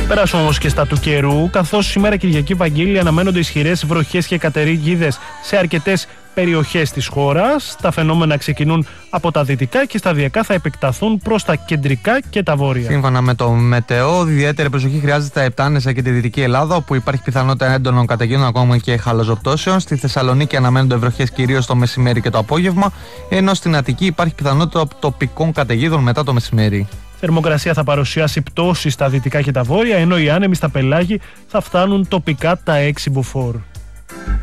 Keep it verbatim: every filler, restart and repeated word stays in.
Περάσουμε όμως και στα του καιρού, καθώς σήμερα Κυριακή Βαγγέλη αναμένονται ισχυρές βροχές και καταιγίδες σε αρκετές περιοχές της χώρας. Τα φαινόμενα ξεκινούν από τα δυτικά και σταδιακά θα επεκταθούν προς τα κεντρικά και τα βόρεια. Σύμφωνα με το Μετεό, ιδιαίτερη προσοχή χρειάζεται στα Επτάνεσα και τη Δυτική Ελλάδα, όπου υπάρχει πιθανότητα έντονων καταιγίδων ακόμα και χαλαζοπτώσεων. Στη Θεσσαλονίκη αναμένονται βροχές κυρίως το μεσημέρι και το απόγευμα, ενώ στην Αττική υπάρχει πιθανότητα τοπικών καταιγίδων μετά το μεσημέρι. Θερμοκρασία θα παρουσιάσει πτώση στα δυτικά και τα βόρεια, ενώ οι άνεμοι στα πελάγη θα φτάνουν τοπικά τα έξι μποφόρ.